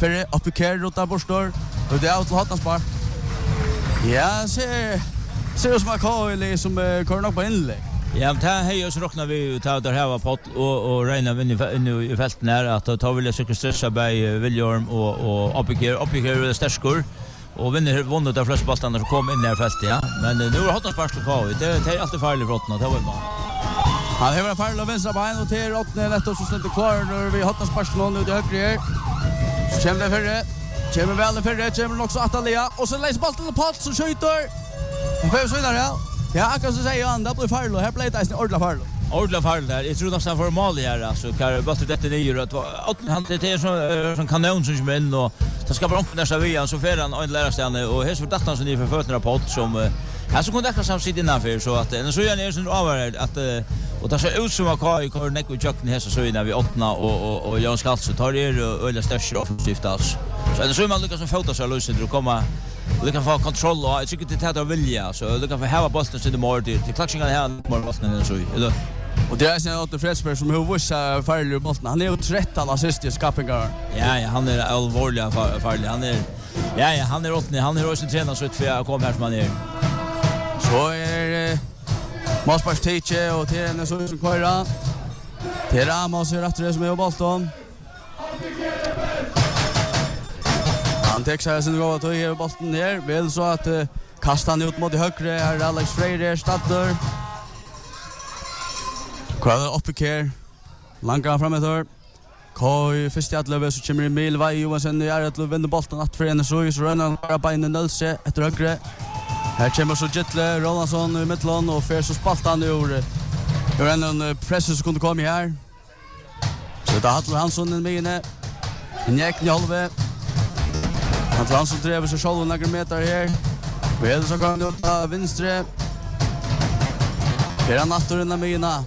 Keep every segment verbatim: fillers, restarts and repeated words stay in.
för upp i kär rotar borstor. Och det är ut till Hotnarspark. Ja, ser ser ut som K som kör nog på inlägg. Ja, men det här är ju så råknar vi ta där här var på och och regna in i i fältet när att ta vill jag söka stressa by William och och Uppikär Uppikär är starskor och vinner vunnit av flest bollar som kom in i fältet ja. Men nu har Hotnarspark kvar. Det är alltid farligt för Hotna, det var man. Han har farligt av vänstra ben och till åttne lätt och så ställer klar när vi Hotnarspark någon ut i höger. Så kommer det förre. Kommer väl förre, kommer också Atalia och så läser bollen till Pott som skjuter. Han får så vidare ja. Ja, akkurat så säger han, det blir farligt. Här blir det en ordentlig farligt. Ordentlig farligt här. Jag tror nästan för mål här. Alltså, kan bara detta ner att han det är så som kanon som kommer in och det ska bara om nästa via så för han en lärarstjärna och här så dacht han så ni för fötterna på som han så kunde jag samtidigt innanför så att en så gör ni så över att och det ser ut som att Kai kommer näck och jucken här så när vi åttna och och och Jan Skals så tar det öle större offensivt alltså. Så det så man lyckas som fotar så löser det komma och kan få kontroll och jag tycker det tar vilja så det kan få ha bollen till mål till till klaxingen här mål bollen så eller och det är sen åt Fredsberg som hur vissa farliga bollen han är ju tretton assist i skapingar. Ja ja han är allvarlig farlig han är ja ja han är åttne han är också tränare så för jag kommer här som han är. Så är Masparks Tiche och till en så som köra. Till Ramos är rätt det som är bollen. Han tar sig sen går att ta i bollen ner. Vill så att uh, kasta han ut mot högre här Alex Freire startar. Kvar upp i kär. Långt fram ett år. Koi först att löva så kommer Emil Vai och sen är det att vända bollen att för en så så rönnar bara benen nolse efter högre. Här kommer så Jettle Rolandsson i mitten och för så spalt han ur. Gör en press så kunde komma här. Så det har Hansson med inne. En jäkla halve. Han tar Hansson driver så själv några meter här. Vi är så kan det ta vänstre. För nattorna med inne.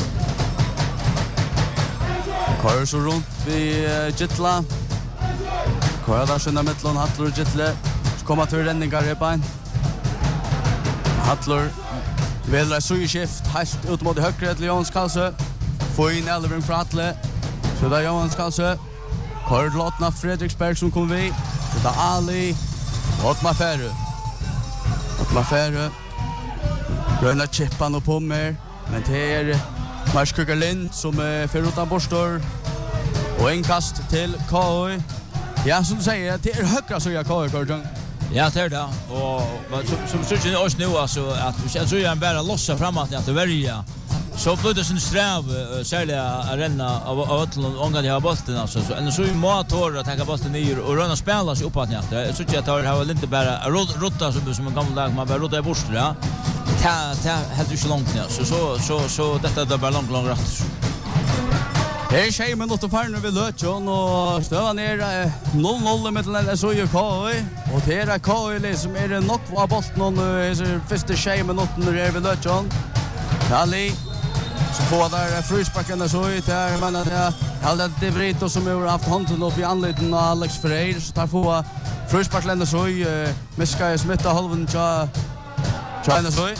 Kör så runt vi Jettle. Kör där så i mitten Hattler Jettle. Så kommer till räddningar i bein. Hattler vill ha så skift helt ut mot höger till Johan Skalsö. Får in Elving för Hatle. Så där Johan Skalsö. Kör låtna Fredriksberg som kommer vi. Det är Ali. Otmar Ferre. Otmar Ferre. Röna chippan och på mer. Men det är Mars Kugerlind som är för utan borstor. Och inkast till K I. Ja, som du säger, det är högra så jag K I Gordon. Ja, det är det. Och som som syns oss nu alltså att vi känns ju en bara lossa framåt att välja. Så blir det sin sträv särskilt arena av av att ånga de har bollen alltså så en så ju motor att ta bollen ner och röna spela sig uppåt nätt. Jag tycker att det har väl inte bara rotta som som en gammal lag man bara rotta bort ja. Ta ta helt ju så långt ner. Så så så så detta det bara långt långt rätt. Det är tjej med något att färna vid Lötjön och stöva ner noll noll med den så ju K I. Och det är K I som är nog av bollen och är första tjej med något när det är vid Lötjön. Ali så får där frysparken så ut här men att jag hade det Brito som har haft handen upp i anledningen av Alex Freire så tar få frysparken så i Miska Smitta halven tja tjänar så.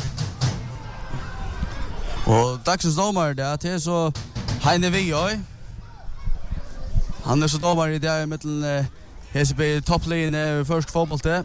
Och dagens domare det är så Heine Vigøy. Han är så domare i det mellan H C B topplinjen i försk fotboll det.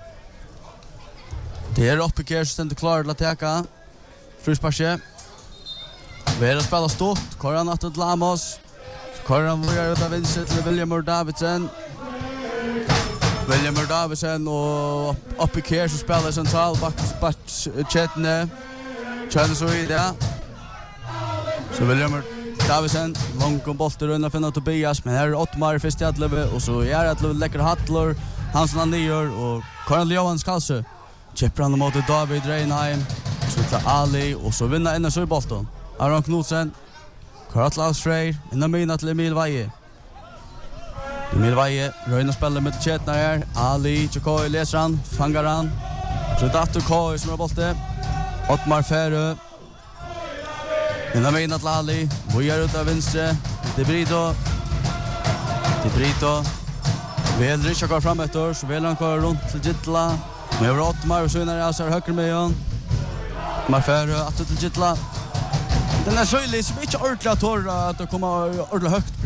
Det är uppe i ständigt klar att täcka. Frysparke. Vi är att spela stort. Koran att till Lamos. Koran vågar ut av vinset till William Davidsen. William Davidsen och uppe i kär så spelar central back back Chetne. Chetne så i det. Så William Davidsen långt om bollen runt för Tobias men här är Ottmar först i Adleve och så är det att läcker Hattler Hansson Nier och Karl Johan Skalsö. Chipper han mot David Reinheim. Så tar Ali och så vinner en så i bollen. Aron Knudsen. Karl Lars Frey innan mina till Emil Vaje. Emil Vaje röjna spelar med Chetna här. Ali Chokoi läser han, fangar han. Så det är Koi som har bollen. Ottmar Ferre. Innan mina till Ali. Bojar ut av venstre. De Brito. De Brito. Vill Richard går fram ett år så vill han köra runt till Gittla. Med Ottmar och så innan jag ser höger med honom. Ottmar Ferre att till Gittla. Den är så lite som inte ordentligt torr att det kommer ordentligt högt press.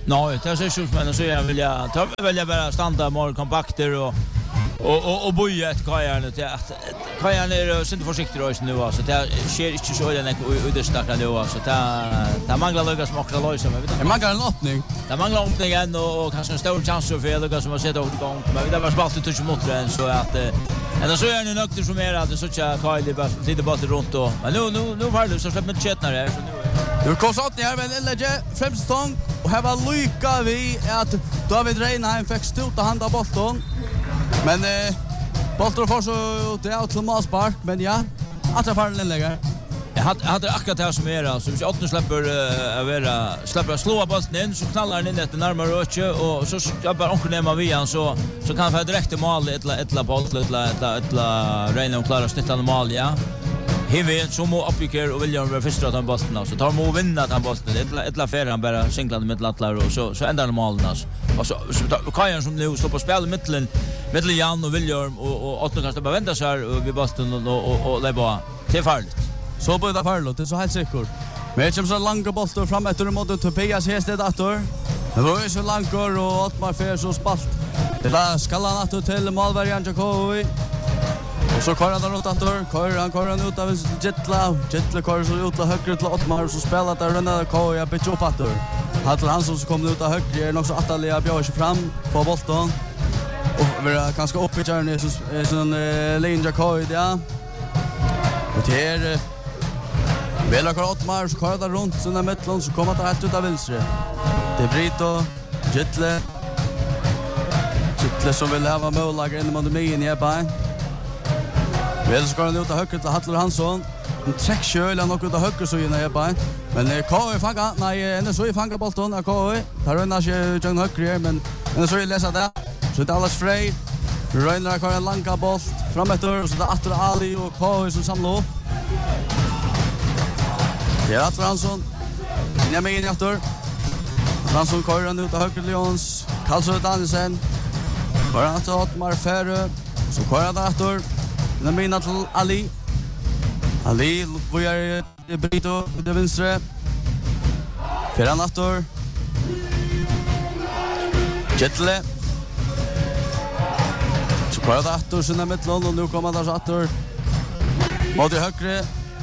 Nej, det är så men så jag vill jag ta vill jag bara stanna mer kompakter och och och och boja ett kajarna till att kajarna är synd försiktigt då nu alltså det sker inte så den och det snackar nu alltså det det manglar Lucas Mockra Loisa men det manglar en öppning. Det manglar öppning igen och kanske en stor chans för Lucas som har sett över igång men det var spalt ut mot den så att eller så är det nökter som är att så tjä Kyle bara lite bara runt och men nu nu nu var det så släpp med chatnar här så nu Du kommer åt ner med Elge främstång och här var lycka vi att David Reinheim fick stöta handa bollen. Men eh bollen får så det är till Maspark men ja, att det fallen lägger. Jag hade hade akkurat det som är alltså vi åt nu släpper att vara släpper slå bollen in så knallar den in efter närmare rötche och så jobbar onkel Emma Vian så så kan få direkt till mål ett ett boll ett ett ett Reinheim klarar snitta mål ja. Hivi som må appliker och William var först att han bollen så tar må vinna att han bollen ett ett affär han bara singlade med lattlar och så så ändrar målen alltså och så Kajan som nu står på spel i mitten mellan Jan och William och och att kanske bara vänta så här vid bollen och och och lägga till farligt så på det farligt det är så helt säkert men som så långa bollar fram efter mot Tobias Hested åter det var så långt och Otmar Fer så spalt det där skalla natt till målvärjan Jakobi. Och så kör han runt åter, kör han kör han ut av Jetla, Jetla kör så ut av höger till Otmar och så spelar där den K jag pitch upp åter. Hade han som kommer ut av höger är också Atalia bjöd sig fram på bollen. Och vi är ganska uppe i körnen så sån Lein Jakobi ja. Och det är Bella kör Otmar så kör han runt såna mittlån så kommer det helt ut av vänster. Det är Brito, Jetla. Jetla som vill ha målläggare in mot mig i backen. Väl ska han ut av höger till Hattler Hansson. En träck köl han åker ut av höger så innan jag bara. Men K är fanga. Nej, ändå så är fanga bollen av K. Tar han nästan John höger men ändå så är läsa där. Så det alls frej. Röjnar kör en långa boll framåt och så där Attra Ali och K som samlar upp. Det är Hattler Hansson. Inne med in i åter. Hansson kör han ut av höger till Jons. Karlsson Danielsen. Kör han till Otmar Ferre. Så kör han där åter. Den menar till Ali. Ali, vi är i Brito, det vänstre. Ferran Attor. Jetle. Så kvar det Attor sinna mittlån och nu kommer där Attor. Mot i högre.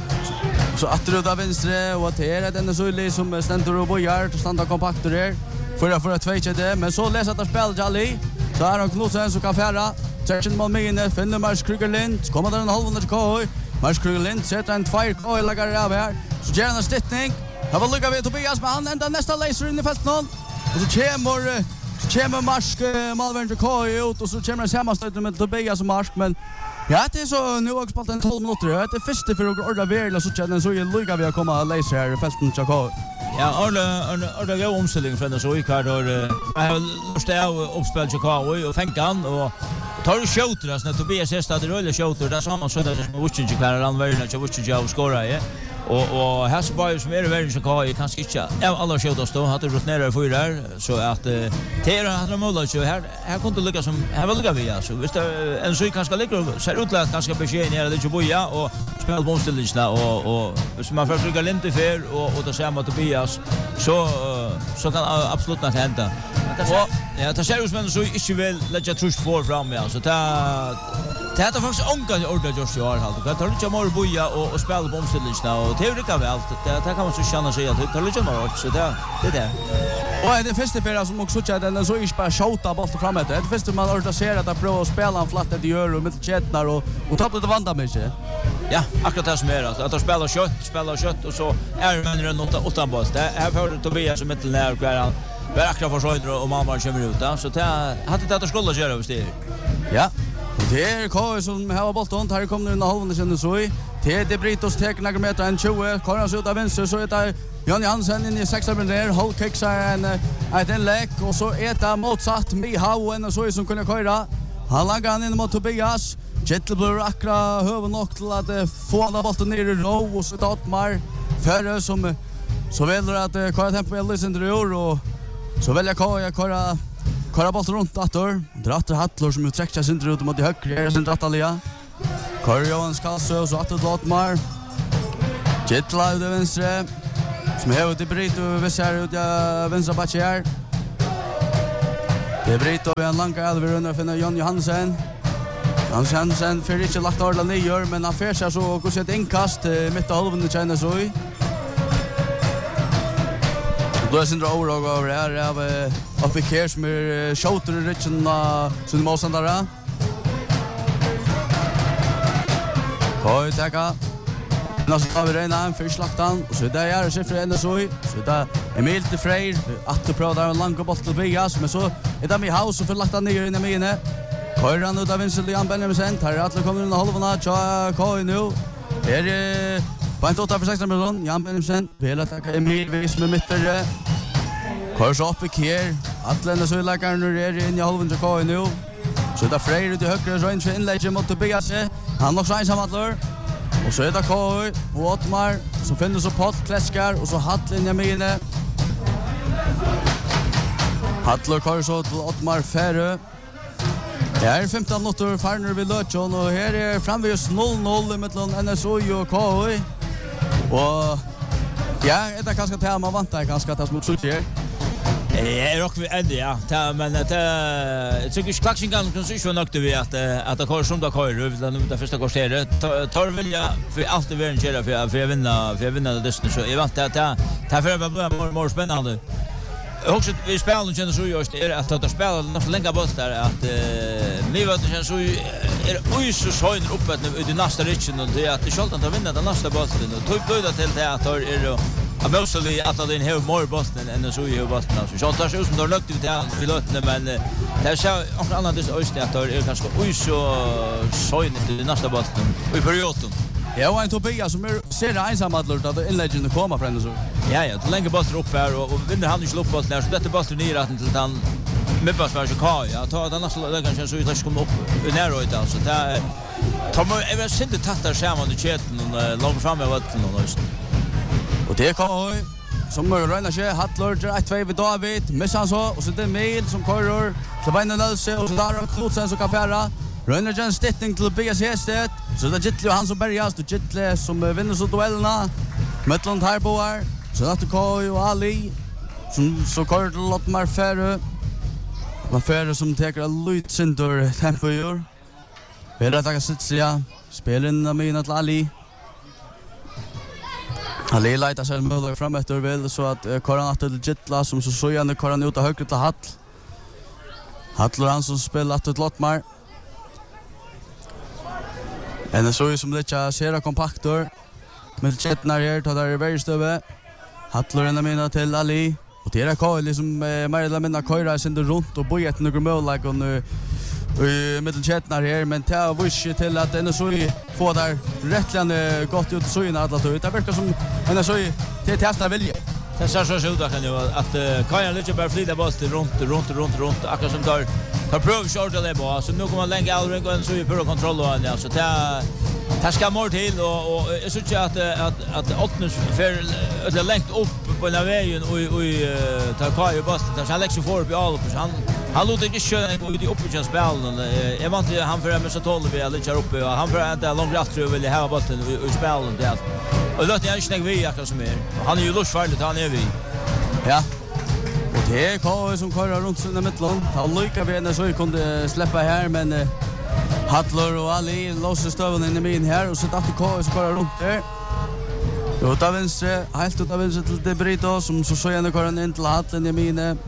Så Attor ut av vänstre och det är den Zulli som ständer och bojar och stannar kompakter här. För att få ett två det, men så läser att spel Jali. Så är han Knutsen som kan färra. Tretchen mål minne, finner Mars Krugerlind. Kommer där en halv under K. Mars Krugerlind sätter en två K lägger av här. Så ger han en stittning. Här var Luka vid Tobias, men han ända nästa laser in i fältet någon. Och så kommer, så kommer Mars Malvern K ut och så kommer en sammanstöt med Tobias och Mars. Men ja, det är så, nu har jag spelat en tolv minuter. Det är första för att ordna virla så känner så är Luka vid att komma och laser här i fältet till K. Ja, Arne Arne går omställning för den så gick här då. Jag har lust att uppspela till K och fänka han och tar du skjuter alltså när Tobias Hestad det rullar skjuter där samman så där som Witchen klarar han väl när Witchen jag skorar ja och och här så bara som är det väl så kan jag kanske inte ja alla skjuter då hade rott ner för där så att Tera hade mål så här här kunde lyckas som här vill vi alltså visst en så kanske ligger ser ut att kanske besked ner det boja och spela bollställningarna och och så man försöker lite för och och det ser man Tobias så så kan absolut inte hända. Och ja, det ser ut som så inte vill lägga trust för fram ja så ta det heter faktiskt onka ordet just jag har halt. Det tar lite mer boja och och spela på omställningarna och teorika väl det det kan man så känna sig att det tar lite mer så det det där. Och det första för som också så den så inte bara skjuta bollen framåt. Det första man orkar se att prova att spela en flatt det gör och med chetnar och och tappar det vanda mycket. Ja, akkurat det som är att att spela kött, spela kött och så är man runt åtta åtta boll. Det är för Tobias som inte när kvar han. Vi är akkurat för så och mamma kommer ut där så det hade det att skulle göra visst det. Ja. Det är K som har bollen, här kommer den halvan sen så i. Det är Britos tek några meter en tjugo, Karans ut av vänster så är det Jan Hansen in i sex meter, Hall kicksar en ett inlägg och så är det motsatt Mihauen och så som kunde köra. Han lägger han in mot Tobias. Jettle blir akra höven nog till att få den bollen ner i ro och så Otmar Ferre som så väljer att köra tempo med Lysendur och så väljer K jag köra köra bollen runt åter. Drattar Hattler som utsträcker sig ut mot höger, är sin Dratalia. Karjan Skalsö och så att Otmar. Jettle ut till vänster. Som är ute i Brito, vi ser ut i vänstra backen här. Det är Brito vi en långa alver under finna Jon Johansen. Hans Hansen för inte lagt ordla nyer men han får sig så och sätta inkast mitt av halvan China så i. Då är Sindra Orog över här av uppe Kers med shooter richen som motståndare. Koi taka. Nu så tar vi den en för slaktan och så där är det för en så i. Så där Emil de Freyr att prova en lång boll till Vegas men så är det med house och för lagt ner in i mine. Køyran ut av Vincent Jan Benjaminsen, tar alle kommer inn i halvåna, tja, Køy nu. Her er på en åtta for seks minutter, Jan Benjaminsen, vil attacka Emil Vis med midtfyrre. Køy så oppe Kjer, alle enda søylageren er inn i halvåna til Køy nu. Så er det Freyr ut i høyre, så inn for innlegget mot Tobias. Han nok så ensam Hattler. Og så er det Køy og Ottmar, så finner så Pott, Kleskar, og så Hattler inn i mine. Hattler Køy så til Ottmar Færø. Det är femton minuter farner vid Lötjon och här är framvis noll noll mellan N S O och K I. Och ja, det är ganska tema man vantar ganska att mot Sucher. Jag rock vi ändå ja, ta men det jag tycker ju klaxing kan kanske så nog det vi att att det kör som det kör utan det första kvarteret tar väl jag för allt det vi en köra för för vinna för vinna det så jag vant att ta ta för mer mer spännande. Också vi spelar känner så just är att att spela något länge boll där att ni vet det känns så är oj så så in uppe i det nästa richen och det att det skall inte vinna den nästa bollen och tog blöda till det att är det absolut att den har mer bollen än så ju bollen så jag tar så som då lagt ut det vi låter men det är så och annat det är att det är kanske oj så så in i det nästa bollen i perioden. Ja, och en Tobias som är ser ensam att låta att inläggen komma från så. Ja, ja, det länge bollen upp här och vinner han ju upp bollen där så detta bollen ner att till han med pass var så kvar. Jag tar den nästa det kanske så inte kommer upp nära då alltså. Det tar man även inte tattar skärmen i chatten och långt fram med vatten och just. Och det kommer som röna sig Hattler ett två vid David, missar så och så det Emil som körer till benen Lelse och så där Knutsen som kan färra. Röna Jan Stetting till B S Hestet. Så det Gittle han som bärgas, det Gittle som vinner så duellerna. Metland Harboar, så att det Koi och Ali som så kör till Lottmar Färö. Man Färö som tar en lutsintor tempo gör. Vill att ta Sitsia, spelar in av mina till Ali. Ali letar sig möjligt fram efter väl så att Koran att det Gittla som så så gärna Koran ut av högre till Hattl. Hattler han som spelar till Lottmar. En så som det jag ser kompaktor med chatnar här tar där väldigt stöve. Hattler en mina till Ali och det är Karl liksom mer eller mindre köra sig runt och boja ett några mål like on i mitten chatnar här men ta wish till att en så få där rättligen gott ut så in alla ut. Det verkar som en så till testa vilja. Det ser så ut att nu att Kajan lite bara flyta bort runt runt runt runt akkurat som tar tar prov shorta det bara så nu kommer man lägga allring och en så i pro kontroll och alltså ta ta ska mer till och och jag tycker att att att åttnes för det längt upp på den vägen och och ta Kajan bort där han lägger för upp i all på han han låter inte köra ut i uppe chans spelen jag vant han för med så tolv vi eller kör upp och han för att långt rätt tror vill ha bollen i spelen där. Och låt jag inte vi akkurat som är. Han är ju lusfarligt han är vi. Ja. Och det är K som kör runt i mitten. Han lyckas vi ändå så kunde släppa här men uh, Hattler och Ali låser stöven in i min här och så att K som kör runt där. Ut av venstre, helt ut av venstre till De Brito som så så gärna kör in till Hattlen i min.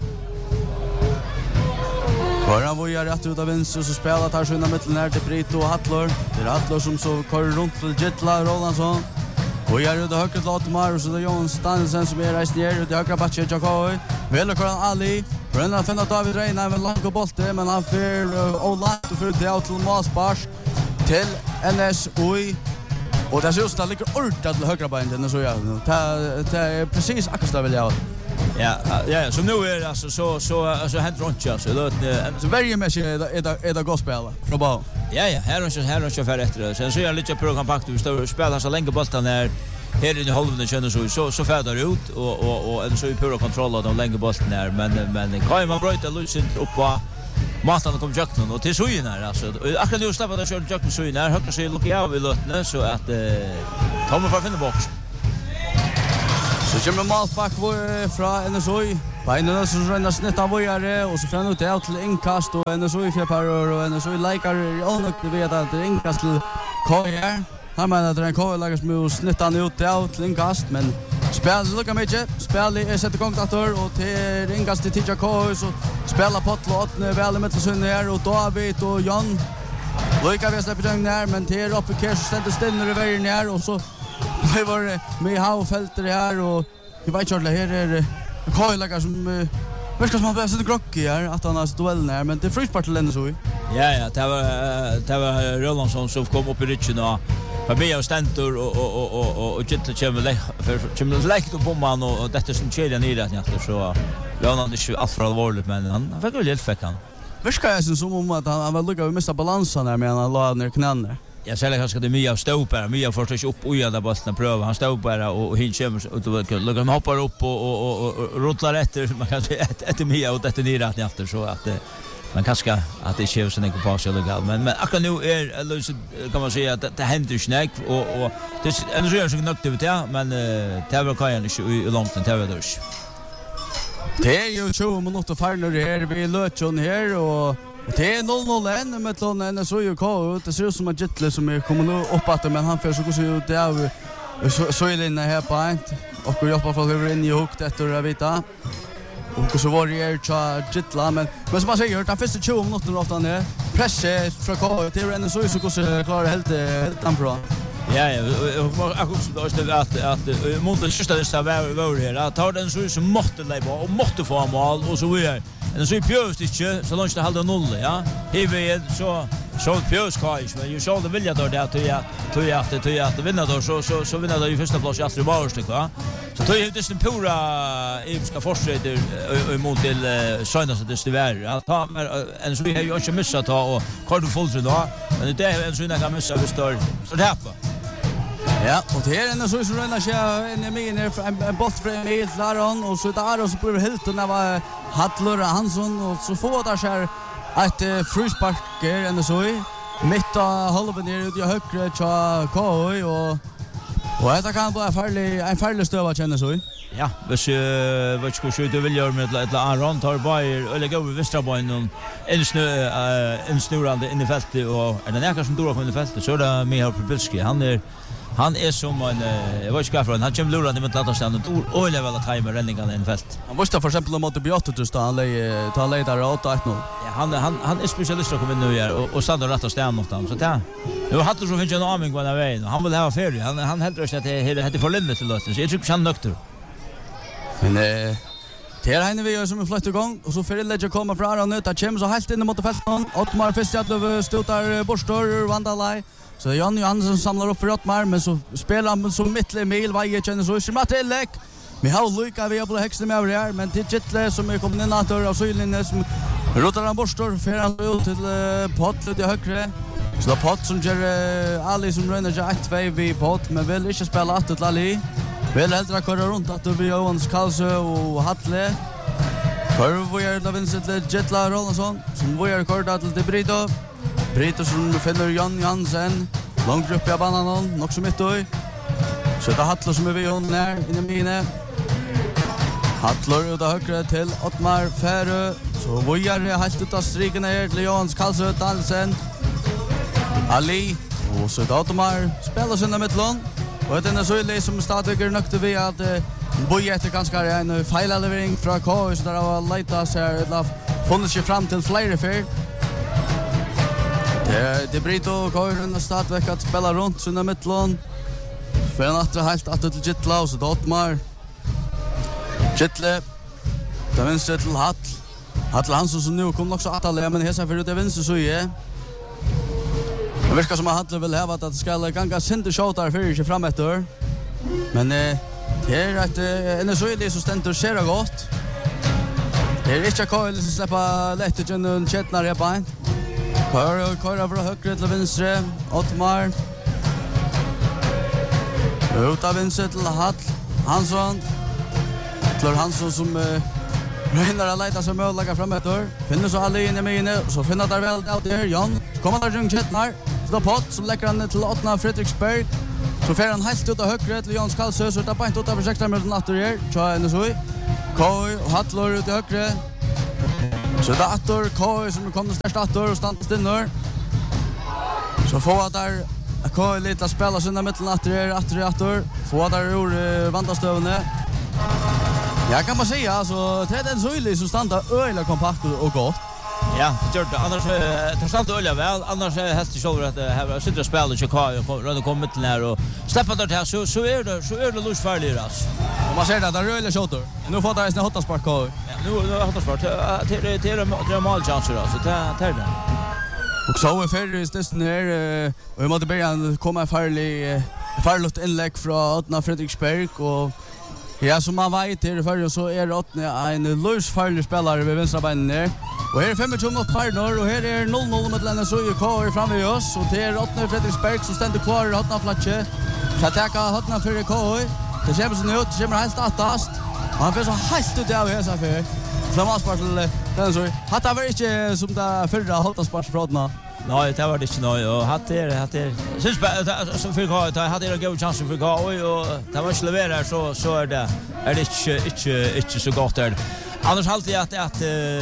Koran vojar rätt ut av venstre så spelar tar sig in i mitten här till Brito och Hattler. Det är Hattler som så kör runt till Gittla Rolandsson. Och jag är det högt Lottmar och så det är Jon Stansen som är rejst ner ut i högra batchen Jakoi. Vill Koran Ali. Brennan finner David Reina med långa bollar men han får och långt och för det out till Masbars till N S O I. Och det ser ut att ligger ordat till högra benen så jag. Det är precis akkurat det vill jag. Ja, ja, så nu är det alltså så så så hänt runt så så så varje match är det är det gospel från ball. Ja ja, här och så här och så för efter. Sen så är lite pro kompakt vi står och spelar så länge bollen är här i halvan känner så så så färdar ut och och och en så i pro kontroll av de länge bollen är men men kan man bryta lusen upp på matan kom jacknon och till så in här alltså. Akkurat nu släpper det kör jacknon så in här högre så lucka av vi låtna så att Tommy får finna box. Så kommer Malsback från N S O I. Beinen så rönnar snitt av vågare och så fram ut det till inkast och en så i fjärparer och en så i likar i onökt det vet att det inkast till Kojer. Han menar att det är en Kojer lagar som snittan ut det till inkast men spel lukar mycket. Spel är sätter igång dator och till inkast till Tija Kojer så spelar Potlo åtne väl i mittelsyn här och David och Jan. Lukar vi släpper igång där men till uppe Kers ständer ständer i vägen här och så det var med havfälter här och jag vet inte här är Koilagar som verkar som han börjar sätta krock här att han har duellen här men det är frysbart till ändå så. Ja ja, det var det var Rolandsson som kom upp i ritchen och för mig och Stentor och och och och och Gittle kommer för kommer läkt och bomman och detta som kedjan i rätt efter så Roland är ju allt för allvarligt men han fick väl hjälp fick han. Verkar jag som om att han var lugg att missa balansen där med han la ner knäna. Jag säger kanske det Mia Stoper, Mia får sig upp och göra bollen pröva. Han står bara och hin kommer ut och luggar han hoppar upp och och och, och rullar efter man kan säga ett ett Mia och detta ner rätt efter så att man kanske att det känns som en på sig lugg men men akkurat nu är Lucid kan man säga att det händer snäck och och det är en så nökt ut ja men det var kan inte i långt det var det. Det är ju tjugo minuter farner här vi lötjon här och det är noll noll än med lån så ju K det ser ut som att Gittle som är kommer nu uppåt men han får så gå så ut där så så är inne här på ett och jobbar för över in i hook efter att vita och så var det ju Gittle men men som man säger den första tjugo minuter åt där press från K till den så så går så klarar helt helt bra. Ja ja, jag också då är det att att mot den sista det var var det att ta den så som måste lägga och måste få mål och så vidare. Men så är pjöst inte så långt det håller noll ja. Hivet så så pjöst kais men ju så det vill jag då det att jag tror jag att tror jag att vinna då så så så vinner det i första plats i Astrid Bauerstyck va. Så tror jag det är pura Ibska fortsätter emot till Sönders det styr att ta en så vi har ju inte missat ta och kvar du fullträd då men det är en så innan kan missa vi står så det här på. Ja, och det är en så så rönnar sig en min en boll från Emil Laron och så där och så blir helt när var Hattler Hansson och så får där så ett fruspark en så i mitt av halva ner ut i högre cha Koi och och det kan vara farlig en farlig stöva känner så i. Ja, hvis uh, vad ska du vill göra med ett Aron tar Bayer eller går vi västra banan en snö uh, en snurrande in i fältet och är det näka som drar på i fältet så där med Popilski han är han är som en jag vet inte varför han kommer lurande med att stanna och och level att timer räddningen i fält. Han måste för exempel mot Biotus då han lägger ta ledare åtta ett noll. Ja, han han han är specialist att komma in nu här och och stanna rätt och stämma mot dem så där. Nu hade så finns ju en aning på den vägen och han vill ha ferie. Han han helt rätt att det heter för lindet till lösen. Så jag tycker han nökter. Men eh det är henne vi gör som en flytt igång och så för lägger komma från Aron ut att kommer så helt in mot fältet. Ottmar Festjadlöv stotar borstor Vandalai. Så Jan Johansson samlar upp för Ottmar men så spelar han så mittle Emil Vaje känner så som att läck. Vi har Luka vi har på högsta med här men till Gittle som är kommit in åter av Syllinne som rotar han borstor för han ut till Pott till högre. Så Pott som gör Ali som ränner ju ett två vi Pott men vill inte spela att till Ali. Vill helt köra runt att vi Johans Karlsö och Hattle. För vi är då vinst till Gittle Rolandsson som vi är kört till Brito. Brito som finner Jan Jansen. Långt upp i banan, nog så mitt i. Så det är Hattler som är vid honom här inne mine. Hattler ut av högre till Ottmar Färö. Så vi är helt ut av striken här till Johans Karlsö Dansen. Ali. Och så är det Ottmar spelar sig i mittlån. Och det är så illa som stadig är nökte vi att Boje efter ganska en fejlelevering från K så där har leitat sig eller funnit sig fram till flera fyr. Det det Brito Koiren har startväck att spela runt sina mittlån. För en andra helt att till Gittle och så Ottmar. Gittle. Det vänster till Hatt. Hatt Hansson som nu kommer också att alla men hesa för det vänster så är. Det verkar som att Hattler vill ha att det ska ganga sinte shoutar för sig fram efter. Men eh, det är att en så är det så ständer ser det gott. Det är inte Koil som släpper lätt ut en chetnar i bein. Kör kör från höger till vänster. Ottmar. Ut av vänster till Hatt Hansson. Hattler Hansson som eh, Röjnar att leta sig möjliga fram efter. Finner så alla inne med inne. Så finner där väl out there. Jan kommer där runt Chetnar. Så Pott som lägger han till Ottna Fredriksberg. Så fer han helt ut av högre till Jans Karlsö. Så tar på inte ut av sexton minuter natter här. Så är det så. Koi och Hattler ut i högre. Så det är Attor, Koi som kommer störst Attor och stannar stinnor. Så får att där Koi lite att spela sina mitten Attor, Attor, Attor. Får där ur vandastövne. Jag kan bara säga alltså tredje Söjli som stannar öjla kompakt och gott. Ja, det gör det. Annars tar stannar öjla väl. Annars är helt i shower att det här sitter och spelar och Koi och röna kommer mitten här och släpper det här så så är det så är det lusfärligt alltså. Och man ser att det är öjla shotter. Nu får det en hotta spark Koi. Ja, nu nu hotta spark till till till målchanser alltså. Det är det. Och så är färre just ner och vi måste börja komma farlig farligt inlägg från Åtna Fredriksberg och ja, som man vet här i förra så är Åtna en lösfarlig spelare vid vänstra benen ner. Och här är tjugofem mot Farnor och här är noll noll mot Lennart Söje K framme vid oss och det är Åtna Fredriksberg som ständer kvar i Åtna flatche. Så attackar Åtna för K. Det kommer så ut, det kommer helt attast. Han får så helt ut av hesa för. Flammaspark till Lennart Söje. Hatta var inte som det förra Håltaspark från Åtna. Nej, det var det inte nöj och hade det hade syns som för gå att hade en god chans för gå och det var skulle vara så så är det är det inte inte inte så gott där. Annars alltid att att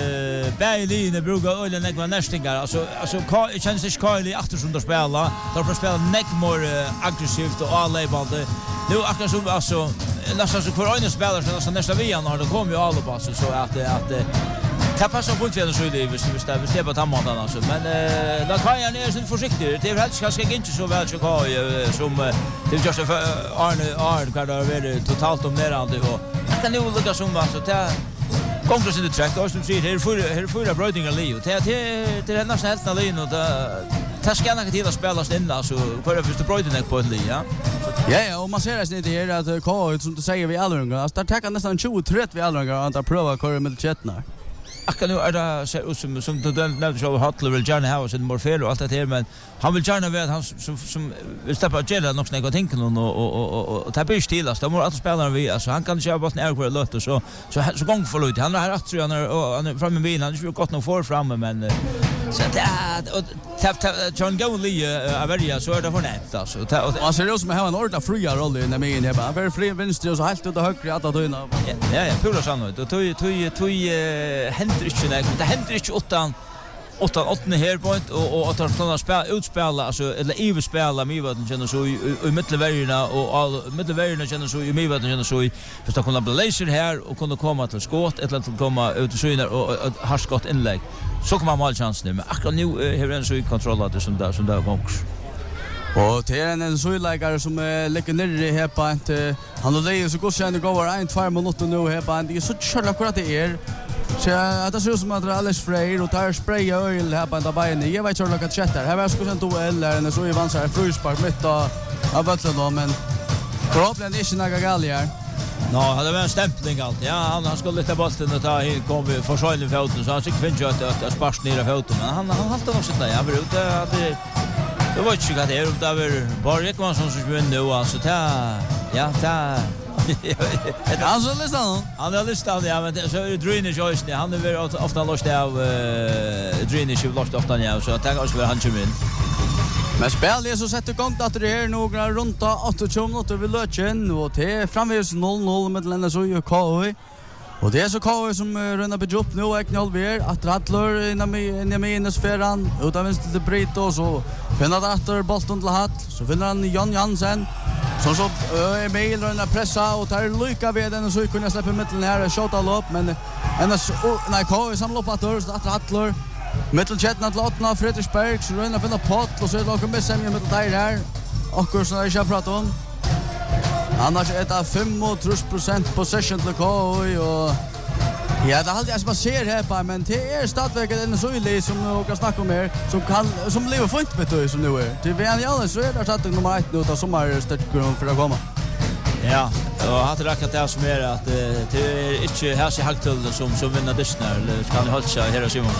Berlin brukar ölen några nästingar alltså alltså känns det Kylie efter som de spelar då får spela neck more aggressivt och alla i bandet. Nu akkurat som alltså nästan så för en spelare så nästa vian har de kommer ju alla på så att att det passar på till så det visst visst det visst på tamman alltså men eh då kan jag ner så försiktigt det är helt kanske inte så väl så kan som det just Arne Arne kan det vara totalt omnerande och det nu lukar som alltså det Konkurrens in the track och som säger här för här för brödingar Leo det det det är nästan helt alene och det det ska nog till att spelas in alltså för att förstå brödingar på en ja ja ja och man ser det inte här att K som du säger vi alla ungar alltså där tar nästan tjugo trettio vi alla ungar att prova köra med Chetnar. Akka nu är det så som som du nämnde så Hattler vill gärna ha sin morfel och allt det här men han vill gärna veta han som som vill steppa Jella nog snägga tänka någon och och och ta bäst till alltså de måste spela vi alltså han kan köra botten är kvar lött och så så så gång för Lloyd han har rätt tror jag och han är framme med han har gått nog för framme men så det och John Gowley Averia så är det för nätt alltså och ser ut som att ha en ordentlig fria roll i den med här bara för fri vänster och så helt ut och höger att då innan ja ja pula sannolikt och tog tog tog händer inte nej det händer inte åttan åttan åttande här point och och att han spela utspela alltså eller even spela mig vad den känner så i mittelvägarna och all mittelvägarna känner så i mig vad den känner så i för att kunna blazer här och kunna komma till skott eller att komma ut och syna och har skott inlägg så kommer man chansen men akkurat nu har den så i kontroll att det som där som där gångs. Och det är en såjlägare som lägger ner här på ett han har det så går sen går en två minuter nu här på en det är så kört akkurat det är så att det ser ut som att det är alldeles frej och tar spray öl här på en dabben jag vet inte hur det chattar här var skulle inte eller en så i vansar fruspark mitt av vattnet då men förhoppningen är inte några gallier. Ja, det var en stämpling allt. Ja, han han skulle ta bollen och ta hit kom vi för själva foten så han fick finna ut att sparks ner av foten men han han hade nog sitt där. Jag vill ut att det det var inte att det är det var bara Ekman som skulle nu alltså ta ja ta han så listan han har listan ja men så är Drinish just han är väl ofta lost av Drinish lost ofta ja så att jag också vill han kommer in. Men spelet så sätter igång att det är några runt åttio minuter vid löchen och det är framvis noll noll med Lennart Söje K. Och det är så K som rönnar på jobb nu och knallver att Hattler innan med minusfäran utan vänster till Brito och så finner Hattler bollen till Hatt så finner han Jan Jansen som så är med i den pressa och tar lycka vid den och så kunna släppa mitten här och skjuta lopp men annars nej K samlar upp att så att Hattler Mittelchetna till Åtna Fredriksberg så rönnar finna pott och så är det också med sämja mittel där här och kurs när jag pratar om annars är det femtio procent possession till K och ja det är alltid jag ser här på men det är stadverket en Söjli som vi kan snacka om här som kan som lever fint vet du som nu är till vem jag så är det starten nummer ett nu då sommarstartgrund för att komma. Ja, och hade räckat det som är att det är inte här sig Hagtull som som vinner Disney eller kan ni hålla sig här och Simon.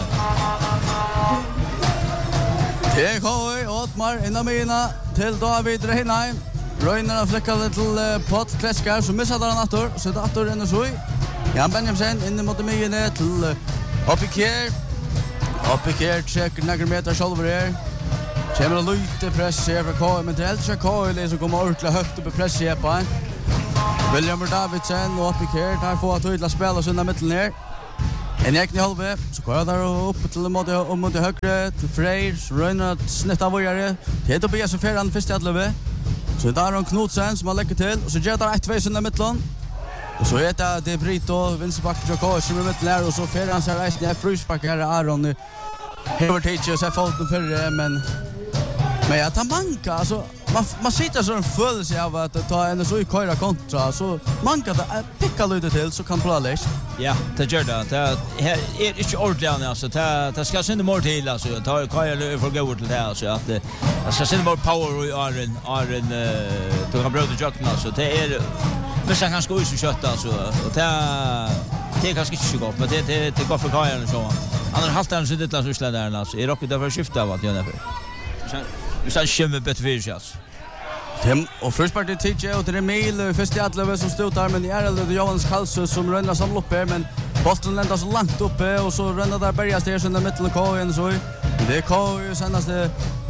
Det är K Otmar innan mina till David Reinheim. Röjnerna fläckade till Pott Kläskar som missade han attor så det attor ännu så. Jan Benjamsen inne mot mig till Opikер. Opiker checkar några meter själv där. Kommer lite press här för K men det är inte K som kommer ordentligt högt upp i press här på. William Davidsen och uppe här där får att tydla spela så i mitten ner. En ekne halve så går där upp till mot om mot högre till Freys Reinhard snitta vågare. Det är Tobias och Ferran första halve. Så där har Knutsen som har lägger till och så gör där ett två i mitten. Och så heter det Brito vänsterback Joko som är mitten där och så Ferran så resten är Frysback här Aron Heritage så fått för men men jag tar manka alltså man man sitter så en full sig av att ta en så i köra kontra så manka det picka lite till så kan bra läs. Ja, det gör det. Det är inte ordentligt alltså. Det det ska synda mer till alltså. Jag tar köra för gå till det alltså att det ska synda mer power i Aron Aron då kan bröda jackna alltså. Det är men sen kan ska ju så kötta alltså och det det kanske inte så gott men det det det går för köra så. Han har haft den så det så slä där alltså. Är rocket därför skifta vad jag därför. Sen vi ska köra bättre visions. Tim och Fryspartiet T J och det är Emil första halvlek som stod där men det är det Johans Karlsson som ränner samla upp här men bollen ländar så långt uppe och så ränner där börjar det i mitten K igen så det K ju senaste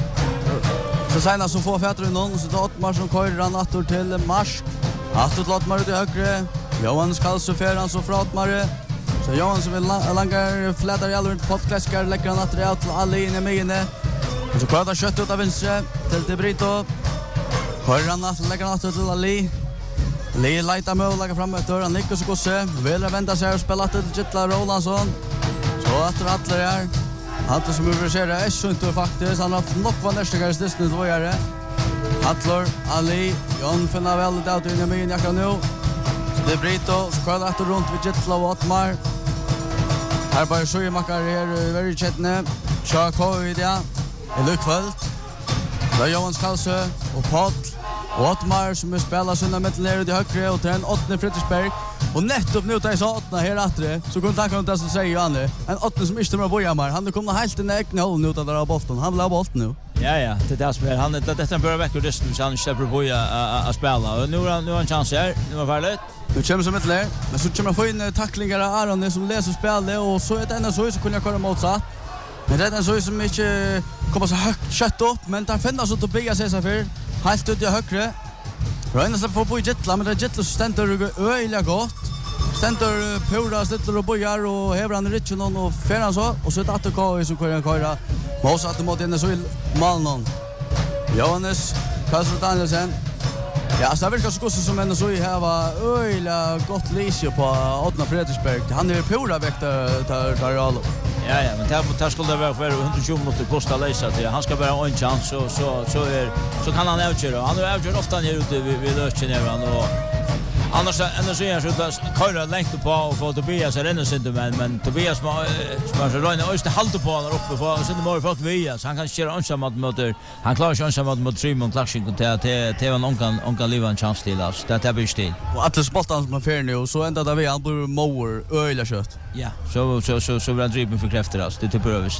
så senast så får Fetter någon så då Mars som kör ran åter till Mars åter till Lottmar ut i högre Johans Karlsson Ferran så från Lottmar så Johan som vill långa flätar i alla podcaster lägger han åter till alla inne med inne och så kvar kött ut av vänster till De Brito. Høyre natt, legger natt til Ali. Ali leiter med å legge frem et dør. Han nikker så gosse. Vil vente seg og spille til Gittla Rolandsson. Så etter Hattler her. Hattler som overserer er sunt faktisk. Han har haft nok var næstigere i stisten til å gjøre. Hattler, Ali, Jon finner vel det ut inne med inn jakka nå. Så det er Brito. Så kører etter rundt ved Gittla og Ottmar. Her bare sjøyemakker her i veldig kjettene. Kjører K i det. I lukkveld. Det er Johans Karlsson og Poll. Och Ottmar som är spelar sina mitten ner ut i högre och till en åttne Frittersberg. Och nettopp nu tar jag så åttna här attre så kunde han kunna så säga Janne. En åttne som inte med Bojamar. Han kommer helt in i egna håll nu där av bollen. Han vill ha bollen nu. Ja ja, det där spelar han det detta börjar väcka resten så han släpper Boja att spela. Och nu nu har han chans här. Nu var färdigt. Nu kommer som mitten ner. Men så kommer få in tacklingar av Aron som läser spelet och så är det ända så så kunde jag köra motsatt. Men det är så som inte kommer så högt kött upp men där finns så Tobias sig för. Helt ut i högre. Røyna seg for å bo i Gittla, men det er Gittla som stender øyelig godt. Stender Pura, Stittler og Bojar, og hever han i Ritchenoen og fer han så. Og så er det Atte K som kører en køyre. Mås at det måtte inn så i Malnon. Johannes Karlsson Danielsen. Ja, så det virker så godt som en så i her var øyelig godt lysje på Ottna Fredriksberg. Han er Pura vekt der alle. Ja ja, men där skulle det vara för hundratjugo minuter kosta läsa till. Han ska bara ha en chans så så så är så kan han avgöra. Han har avgjort ofta ner ute vid vid Östgenevran och annars annars är så att köra längt på och få Tobias är ännu inte men men Tobias som som så Röjna öster halta på där uppe för så det måste folk via så han kan köra ensam mot motor. Han klarar sig ensam mot Simon Klaxing och till till någon kan någon kan leva en chans till oss. Det är bäst till. Och att spottan som man fer nu så ända där vi han blir mower öliga kött. Ja, så så så så vill driva för kräfter det typ överst.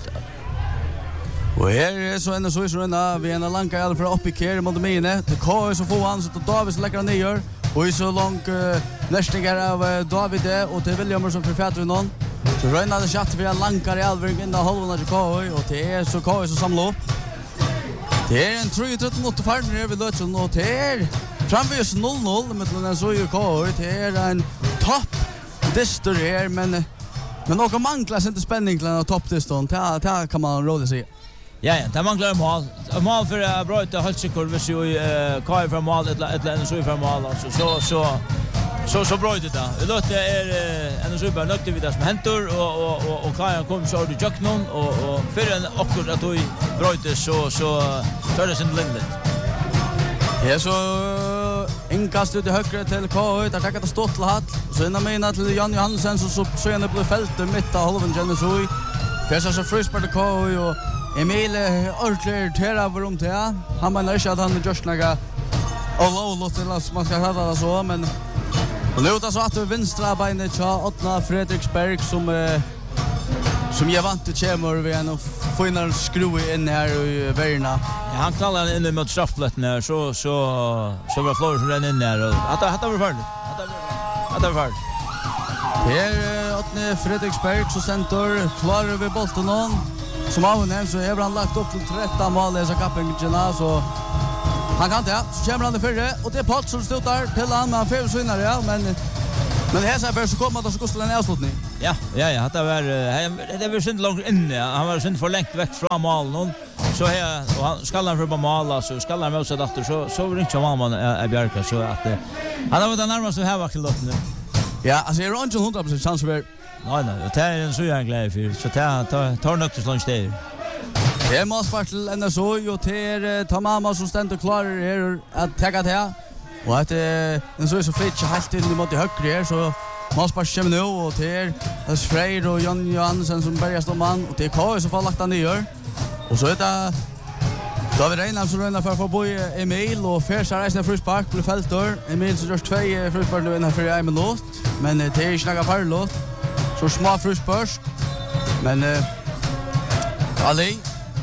Och här är så ändå så är så ändå vi en långa i alla fall uppe i kär mot mine. Det K så får han så att David lägger han ner. Och så långt uh, nästingar av uh, David och till William som förfätter någon. Så Röjna det chatt för en långa i allvarlig innan halvan till K och det är så K så samlar upp. Det är en tre tretton mot farten över Lötchen och det är framvis noll noll med den så ju K det är en topp distor här men men några manglar inte spänning till en toppdiston. Det det kan man råda sig. Ja, ja, det manglar en mål. En mål för att bryta Hultsikor hvis ju Kai från mål ett ett eller så från mål alltså så så så så bryter det. Det låter är en så bara nökte vi det som händer och och och och Kai kom så det jack någon och och för en akkurat att vi bryter så så tar det sin limit. Det är så inkast ut i högre till K där tackar det stått till hatt. Så innan mina till Jan Johansen så så så är det på fältet mitt av halvan Genesoi. Färsar så Fryspartiet K och Emil Ortler tera varum till. Han menar inte att han just naga allo låt till att man ska ha det så men och nu tar så att vänstra benet till Ottna Fredriksberg som som jag vant till kommer vi en final skruv in här i Värna. Ja, han knallar in mot straffplätten där så så så var Flores som renner in där och att att det var färdigt. Att det var färdigt. Det är Ottna Fredriksberg så center klarar vi bollen någon. Som av nämnt så har han lagt upp till tretton mål i så kappen så Han kan det, så kommer han i fyrre, og det er Pott som stod der til han, men han fyrer svinner, ja, men men här så bara så kommer det så kostar en avslutning. Ja, ja, ja, det var det var synd långt inne. Han var synd för långt väck från mål någon. Så här och han ska han för på mål så ska han med så dotter så så var inte man är Bjärka så att han har varit närmast här varit låt nu. Ja, alltså är runt hundra procent chans för. Nej, nej, det är en så jag glad för. Så ta tar nog till lunch där. Det är målspartel ända så ju till Tamama som ständer klar här att ta det. Och att den så är så fritt helt in mot det högre här så målspartel kommer nu och till är Freir och Jan Johansen som börjar stå man och det är K så fall lagt han ner. Och så är det då har vi Reinham som ränner för att få bo Emil och Fersar resten fruspark på fältdörr. Emil så görs två fruspark nu innan för en minut. Men det är inte några farlåt. Så små fruspark. Men eh Ali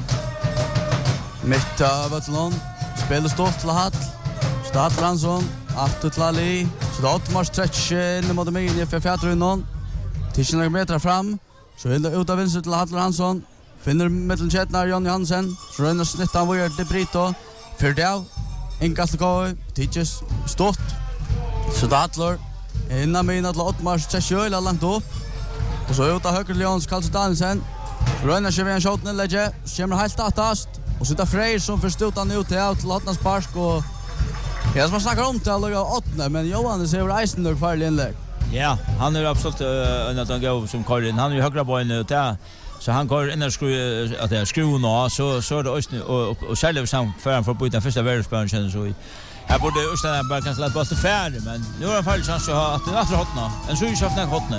mitt av Vatlon spelar stort till Hall. Stad Lansson att till Ali. Så då Otmar stretch in mot mig i för fjärde någon. tio meter fram. Så vill det ut av vänster till Hall Lansson. Finner mellan Chetnar Jan Johansen. Så rönnar snittan var det Brito. För det enkelt gå tidigt stort. Så då Hattler innan mig att Otmar stretch öl långt upp. Och så ut av höger Leons Karl Danielsen. Rönnar sig vid en shot när lägger. Kommer helt attast. Och så där Freir som förstod han ut till Lottnas Park och jag som snackar om till alla åttna men Johan ser över isen och farlig inlägg. Ja, han är absolut en av de gå som Karin. Han är ju högra på nu där. Så han går in och skruvar att det är skruven och så så det östne och och själva sam för för på den första världsspelen känns så i. Här borde Östern bara kanske lätt bort färdig men nu har han fall chans att ha att det är hotna. En så ju när hotna.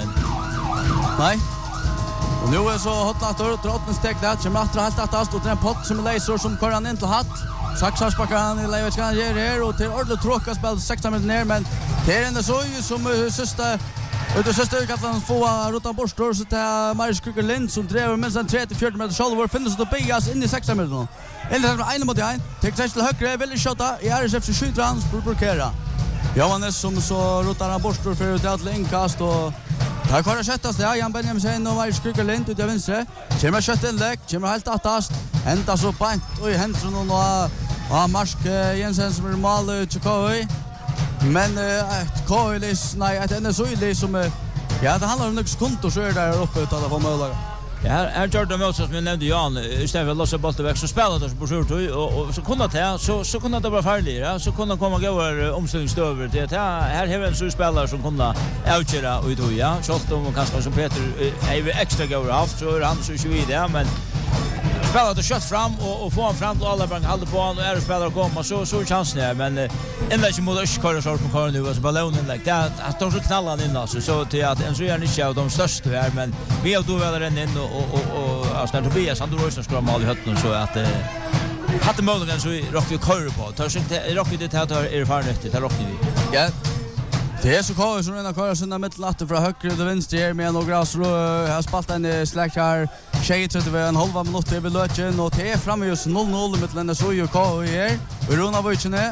Nej. Och nu är så hotna att drottens steg där som att helt attast och den pott som laser som kör han in till hatt. Saxas backar han i läget kan ge här och till ordentligt tråka spel sexton minuter ner men det är ändå så ju som sista och det sista kan han få rota bort så till Marius Kukerlind som driver med sen tre till fjorton meter shoulder finns så Tobias in i sexton minuter. Eller så en mot en tek sig till höger vill skjuta i R S F skjuter han på blockera. Johannes som så rotar han bort för ut att inkast och där kör det sättas där Jan Benjamin sen och Marius Kukerlind ut till vänster. Kommer skott inlägg, kommer helt attast. Ända så pant och i händerna och Ja, Marsk Jensen som är mål till K I. Men ett K I nej, ett ännu så illa som ja, det handlar om några sekunder så är det där uppe utan att få möjlighet. Ja, här gör de också som jag nämnde Jan, istället för att låsa bollen väck så spelar de på skjort och och så kunde det så så kunde det vara farligt, ja, så kunde komma gå över omställningsstöver till ja, här har en så spelare som kunde outköra och då ja, så att de kanske som Peter är extra går haft så är han så ju vidare men spelar det kött fram och och få han fram till alla bank håller på han och är spelare komma så så chansen där men ända inte mot Öskar så på kvar nu så ballonen like that att de så knallar in alltså så till att en så är inte av de största här men vi har då väl den in och och och alltså när Tobias han då röstar ska mål i hötten så att hade möjligen så rock vi kör på tar sig inte rock vi det här tar erfarenhet det rock vi ja det är så kvar som en kvar såna mittlatte från höger till vänster med några så har spalt en slack här tjej till det en halva minut över löchen och det är framme just noll noll mellan så ju K I här och Rona Vojtjene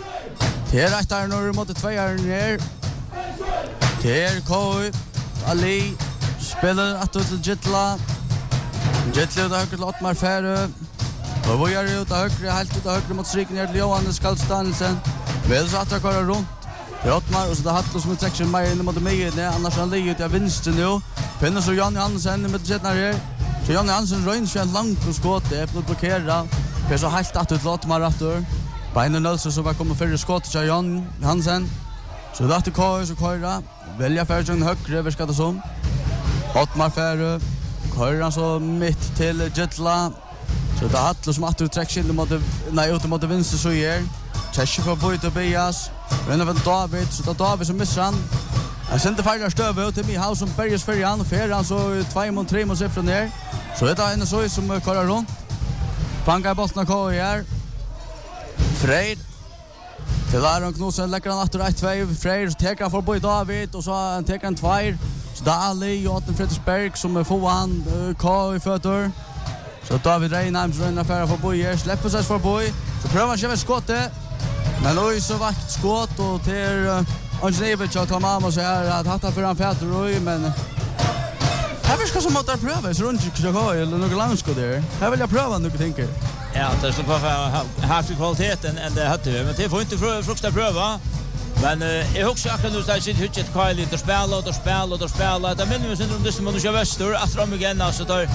det är rätt där när mot två är ner det är K I Ali spelar att till Jetla Jetla och höger låt mar färre och vad gör det ut höger helt ut höger mot striken ner till Johannes Karlstansen väl så att det går runt Rottmar och så det Hattler som är section mer in mot mig nej annars han ligger ut i vänster nu finner så Jan Johansen med Jetnar här så Jan Johansen röns för långt och skott det är på blockera för så helt att ut Rottmar åter Beiner Nilsson så var kommer för skott så Jan Johansen så det att K så köra välja för högre över ska det som Rottmar för köra så mitt till Jetla så det Hattler som att utsträcker in mot nej ut mot vänster så här Tæsje for Boy Tobias. Renner från David, så tar David som missar han. Han sender färdiga stöve till Mihaus som berges för han och fer han så två mot tre mot sig från ner. Så det är en så som körar runt. Fangar bollen K I här. Freid. Till Aron Knudsen lägger han efter ett två. Freid tar för Boy David och så han tar han två. Så det är Ali och Otten Fredriksberg som får han K I fötter. Så David Reinheim som renner för Boy här. Släpper sig för Boy. Så prövar han köra skottet. Men nu så vakt skott och till Anjnevic och Tamama så här att hatta för han fätter och men här vill ska som att pröva så runt jag går eller några landskott där. Här vill jag pröva något tänker. Ja, det skulle vara högre kvaliteten än det hade vi, men det får inte frukta pröva. Men jag husker akkurat nu där sitter hyttet Kylie och spelar och spelar och spelar. Det minns vi syndrom det mot Väster att fram igen alltså där.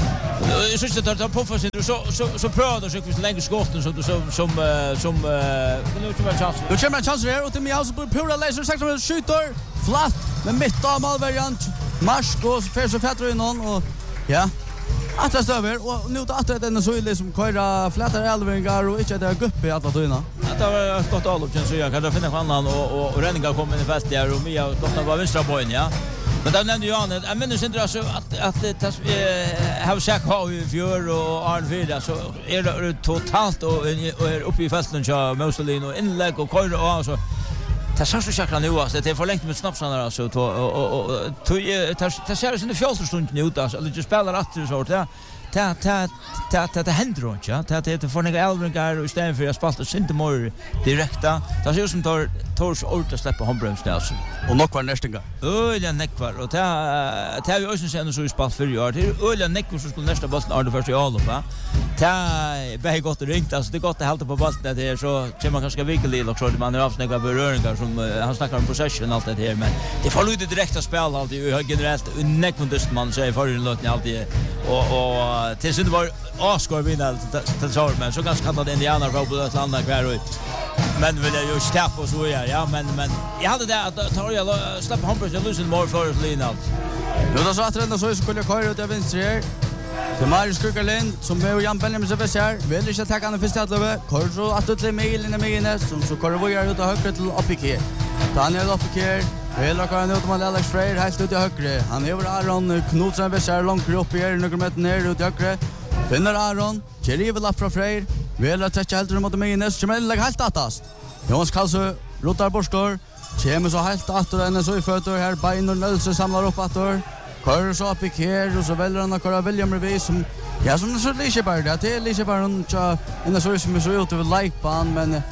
Jag syns det tar på för sig så så så prövar så vi längre skotten som som som som nu kommer chans. Nu kommer en chans här och till mig alltså på pura laser sex med skjuter flat med mitt av målvariant. Mars går för så fetter in och ja. Att det över och nu att det är så illa som köra flätar elvingar och inte det gupp i alla tyna. Det var ett gott allop känns jag kan finna annan och och, och Renninga kommer in i fast där och Mia gott var vänstra bojen ja. Men då nämnde Jan att men det inte så att att det har sagt har vi fjör och Arn fyra så är det totalt och är uppe i fälten så Moselin och inlägg och köra och så det ser så chakra nu alltså det är för länge med snapsarna alltså och och och det ser ut som det fjärde stunden ut alltså eller just spelar att så där ta ta ta ta det händer inte ja ta det för några elvingar och istället för att spalta inte mer direkta det ser ut som tar tors ord att släppa handbromsen alltså och nog var nästa gång öliga neckvar och ta ta vi också sen så i spalt för år det är öliga neckvar som skulle nästa bollen är det första i all va ta bä gott ringt alltså det är gott att hålla på bollen det är så kan man kanske vikelig och så man är avsnägga beröringar som han snackar om possession allt det här men det får lite direkta spel alltid generellt neckvundest man säger för låt ni alltid och och tills det var Oscar vinner till så men så ganska kan det Indiana Robo att landa kvar ut men vill jag ju stappa så ja ja men men jag hade det att tar jag släppa Hampus och Lucien more för Lina. Nu då så att den så skulle jag köra ut av vänster här. Till Marius Kukerlind som med Jan Benjamin så vet jag vill inte ta han första löve kör så att det mil in i minen som så kör vi ut och höger till Apike. Daniel Apike Eller kan ut med Alex Frey helt ut i högre. Han över Aron Knutsen besär långt upp i några meter ner ut i högre. Finner Aron, Jerry vill fra Frey. Vill att toucha helt mot Mines, som är helt attast. Jonas Karlsson rotar borstor. Kommer så helt att den så i fötter här Beinor Nölse samlar upp attor. Kör så upp i kär och så väljer han att köra William Revis som ja som så lite bara det är lite bara en en så som så ut över likeban men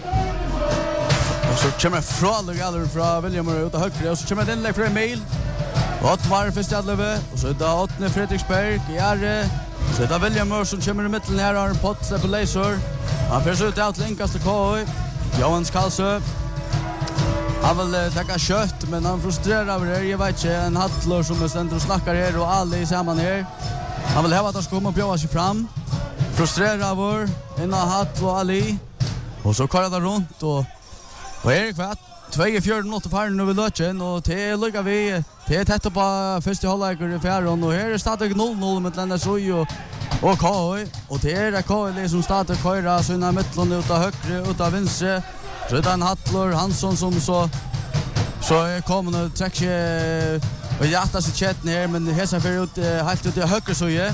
så kommer från Galler från William ut och högre och så kommer den lägg för Emil. Ottmar för Stadlöve och så där åttne Fredriksberg är så där William som kommer i mitten här har en pott på laser. Han försöker ut länkas till K. Johans Karlsson. Han vill tacka kött men han frustrerar över det. Jag vet inte en Hattler som är ständer och snackar här och alla i samman här. Han vill ha att han ska komma och bjöa sig fram. Frustrerar över en Hatt och Ali. Och så kallar det runt och Och Erik Vatt, två fjärde åtta faren nu vid Lötjen och det lyckas vi. Det är tätt på första halvlek i fjärran och här är stadig noll noll med Lennart Soj och, och K H. Och det är K H som startar köra sina mittlån ut av högre, ut av vänstre. Redan Hattler Hansson som så så är kommande och träcker och hjärtar sitt chatten här men hälsar för ut helt ut i högre Soj.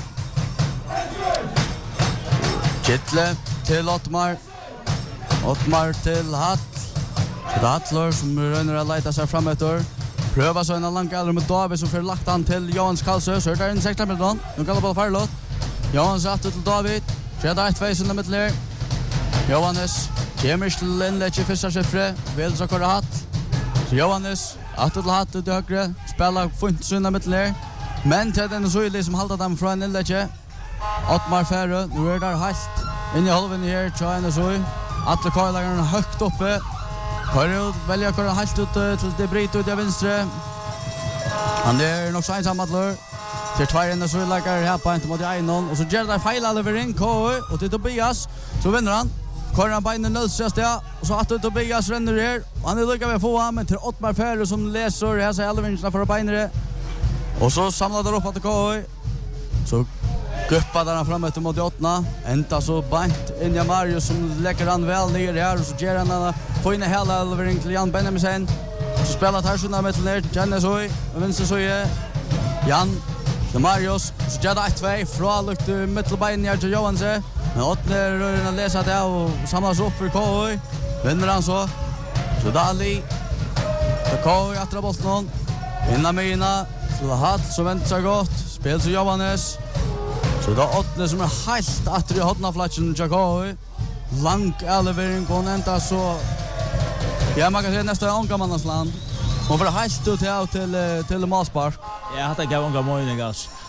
Kittle till Ottmar. Ottmar till Hatt. Det Hattler som rönner att leta sig fram efter. Prövar så en lång galler med David som får lagt han till Johans Karlsson. Så är det en sexton meter. Nu kan det bara färlåt. Johans satt till David. Tredje ett face i mitten där. Johannes kommer till inlägg i första skiffre. Vill så köra Hatt. Så Johannes att till Hatt ut i högre. Spelar funt i mitten där. Men till den så är det som haltar dem från inlägg. Ottmar Färre. Nu är det helt in i halven här. Tjejna så. Atle Karlagen högt uppe. Kör ut, väljer att köra helt ut till det bryter ut i vänstre. Han är nog så ensam Atle. Till två ända så lägger här på inte mot Einon. Och så gör det fel över in K och till Tobias. Så vinner han. Kör han beinen nödsast ja. Och så att Tobias ränner här. Och han är lycka med att få han men till Ottmar Färre som läser här sig alla vinsterna för beinen. Och så samlar det upp att K. Så guppar han fram efter mot åttna. Ända så bant in i Marius som lägger han väl ner här. Och så ger han han får in hela överring till Jan Benjamin sen. Så spelar Tarsuna med till ner till Janne Soy. Och vänster så är Jan till Marius. Så gör det ett två. Från lukt mittelbein ner till Johanse. Men åttna rör han läsa det och samlas upp för K. Vinner han så. Så Dali. Så K. att dra bort någon. Innan mina. Så det Hatt som väntar sig gott. Spel till Johannes. Så det är åttne som är helt att i hotnaflatsen Jakovi. Lang elevering kon ända så ja man kan säga nästan ångamannansland. Och för helt ut här till till Malspark. Ja, hade gav unga morgon gas.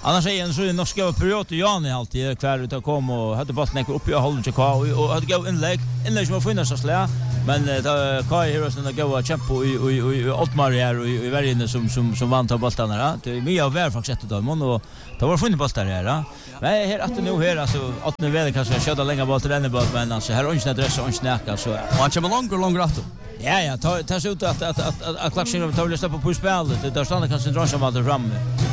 Annars är en så nog ska period till Jan i alltid kvar ut att komma och hade bollen upp i hållen till K och hade gå inlägg inlägg som var finnas så slä men då Kai Heroes när gå och kämpa i i Ottmar här och i världen som som som vann ta bollen där. Det är mer av vär faktiskt ett då och då var funnit bollar här. Men här att nu här alltså att nu väl kanske köra längre boll till den boll men alltså här är inte adress och snacka så han kommer långt och långt rätt. Ja ja ta ta sig ut att att att att klaxingen tar väl släppa på spelet. Det där stannar kanske drar som hade fram.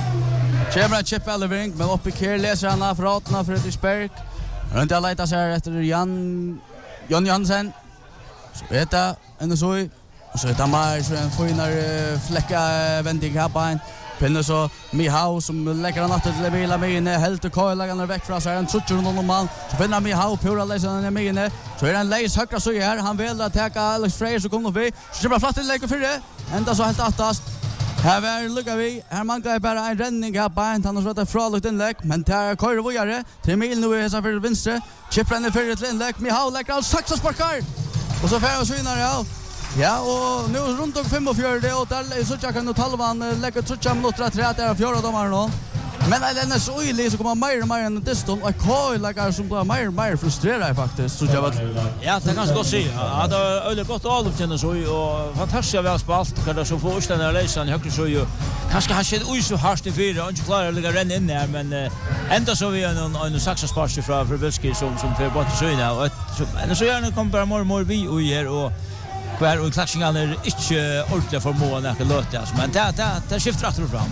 Kämra chip Elvering men uppe här läser han av Ratna Fredriksberg. Runt alla letar sig efter Jan Jan Jansen. Så vet jag en så och så heter man så en finare fläcka vändning här på en pinne så Mihau som lägger han att till bila med inne helt och Kyle lägger väck från sig en trutcher någon man så finner Mihau pura läser han med inne så är en läs högra så här han vill att ta Alex Frey så kommer vi så bara flatt till lägger för det ända så helt attast. Här var lukar vi. Här manglar bara en ränning här på en. Han har slått ett fralukt inlägg. Men tar Køyre vidare. Till Mil nu är för vänster. Chipren är för ett inlägg. Mihau lägger all saxa sparkar. Och så får vi synar ja. Ja, och nu runt om fem och fjärde. Och där så jag kan nu talvan lägger trutcha minuter att rätta där fjärde domaren då. Men den är så illa så kommer mer och mer än distan. Och Køyre lägger som blir mer och mer frustrerad faktiskt. Så jag vet. Ja, det kan gå se. Ja, det är öle gott all upp till så och fantastiskt väl spalt. Kan det så få den här läsan högre så ju. Kanske han sked oj så harst i fyra och inte klarar att lägga renn in där men ända så vi en en saxa spark från Förbulski som som för bort så inne och så så gärna kommer bara mer mer vi och här och kvar och klaxingen är inte ordentligt för mål när det låter alltså men det det det skiftar rätt fram.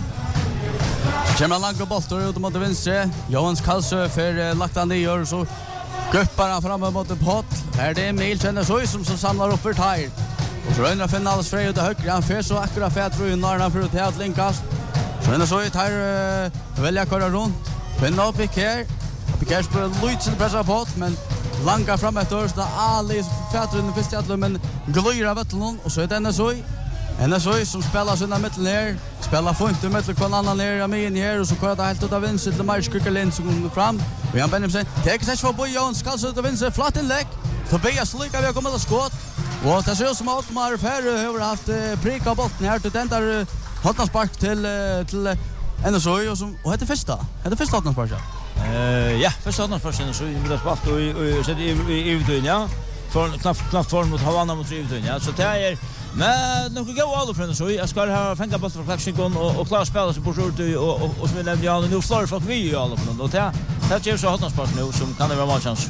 Kämra långa bollar ut mot vänster. Johans Karlsö för lagt han ner så guppar han fram mot pott. Här det är Emil känner så som som samlar upp för tire. Och så rönnar finna alls fri ut till höger. Han för så akkurat fet tror Narna för att helt linkast. Så ändå så är tire välja köra runt. Finna upp i kär. Pikers på Luitz pressa pott men långa fram efter så Ali fet runt första att men glöra vattlon och så är det så En så som spelar såna mitten ner, spelar fint med på en annan ner med in här och så kör det helt ut av vänster till Mark Kukerlind som kommer fram. Och han Benjamin tar sig för Bojan ska så ut av vänster flatt inlägg. Tobias Lycka vi har kommit att skott. Och det ser ut som att Otmar Ferre har haft prick av botten här till den där hotnarspark till till en så och som och heter första. Heter första hotnarspark. Eh ja, första hotnarspark så vi vill spalt och och sätter i i ja. För knappt knappt för mot Havanna mot Ivdun ja. Så det är men nog gå alla från så jag ska ha fänga boll för klaxingen och och klara spela så på short och och som vi nämnde ja nu flår folk vi ju alla från och det det ger så hotnarspark nu som kan det vara chans.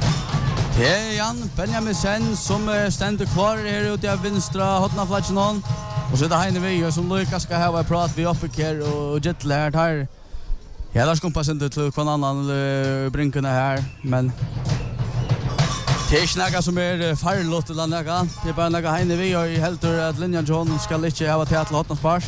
Det är Jan Benjamin Sen som ständer kvar här ute av vänstra hotnaflatchen hon. Och så det här vi som Lucas ska ha ett prat vi uppe här och Jettle här här. Ja, där skumpas inte till någon annan brinkarna här men det är inte som är farlåt eller något. Det är bara något här vi och helt att linjen John ska inte ha till att låta spars.